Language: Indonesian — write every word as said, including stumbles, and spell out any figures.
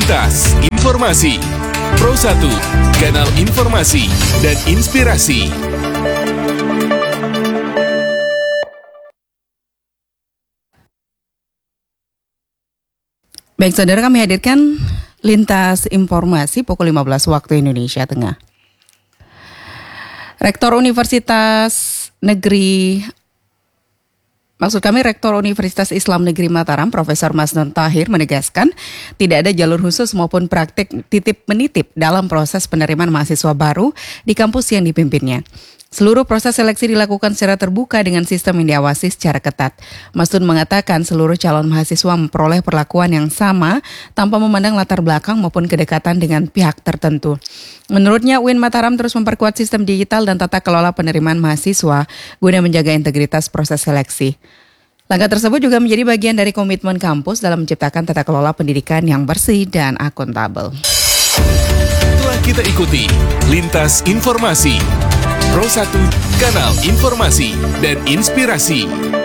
Lintas Informasi Pro satu, kanal informasi dan inspirasi. Baik saudara, kami hadirkan Lintas Informasi pukul lima belas waktu Indonesia Tengah. Rektor Universitas Negeri Maksud kami Rektor Universitas Islam Negeri Mataram, Profesor Masnun Tahir menegaskan tidak ada jalur khusus maupun praktik titip-menitip dalam proses penerimaan mahasiswa baru di kampus yang dipimpinnya. Seluruh proses seleksi dilakukan secara terbuka dengan sistem yang diawasi secara ketat. Masnun mengatakan seluruh calon mahasiswa memperoleh perlakuan yang sama tanpa memandang latar belakang maupun kedekatan dengan pihak tertentu. Menurutnya, U I N Mataram terus memperkuat sistem digital dan tata kelola penerimaan mahasiswa guna menjaga integritas proses seleksi. Langkah tersebut juga menjadi bagian dari komitmen kampus dalam menciptakan tata kelola pendidikan yang bersih dan akuntabel. Telah kita ikuti Lintas Informasi Pro satu, kanal informasi dan inspirasi.